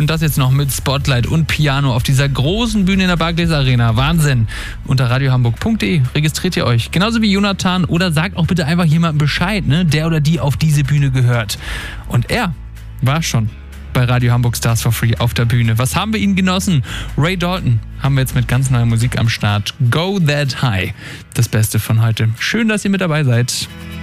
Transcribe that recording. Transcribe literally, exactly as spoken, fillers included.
Und das jetzt noch mit Spotlight und Piano auf dieser großen Bühne in der Barclays Arena. Wahnsinn. Unter radiohamburg punkt de registriert ihr euch. Genauso wie Jonathan oder sagt auch bitte einfach jemandem Bescheid, ne? Der oder die auf diese Bühne gehört. Und er war schon bei Radio Hamburg Stars for Free auf der Bühne. Was haben wir ihn genossen? Ray Dalton haben wir jetzt mit ganz neuer Musik am Start. Go That High. Das Beste von heute. Schön, dass ihr mit dabei seid.